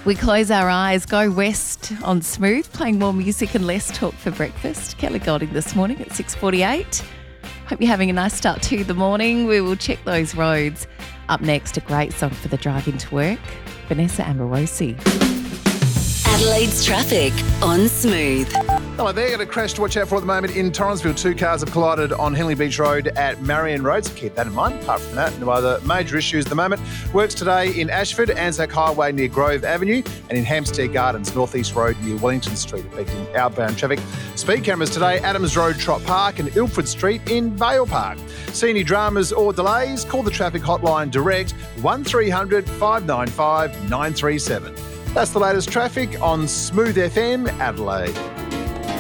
We close our eyes, go west on Smooth, playing more music and less talk for breakfast. Kelly Golding this morning at 6:48. Hope you're having a nice start to the morning. We will check those roads. Up next, a great song for the drive into work. Vanessa Amorosi. Adelaide's traffic on Smooth. Hello there, got a crash to watch out for at the moment in Torrensville. Two cars have collided on Henley Beach Road at Marion Road, so keep that in mind. Apart from that, no other major issues at the moment. Works today in Ashford, Anzac Highway near Grove Avenue, and in Hampstead Gardens, North East Road near Wellington Street, affecting outbound traffic. Speed cameras today, Adams Road, Trott Park, and Ilford Street in Vale Park. See any dramas or delays? Call the traffic hotline direct, 1300 595 937. That's the latest traffic on Smooth FM Adelaide.